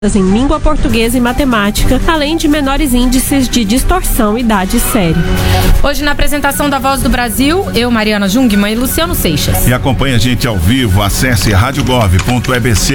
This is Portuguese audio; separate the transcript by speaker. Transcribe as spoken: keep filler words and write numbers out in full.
Speaker 1: em língua portuguesa e matemática, além de menores índices de distorção e idade séria.
Speaker 2: Hoje, na apresentação da Voz do Brasil, eu, Mariana Jungmann e Luciano Seixas.
Speaker 3: E acompanha a gente ao vivo, acesse rádio gov ponto e b c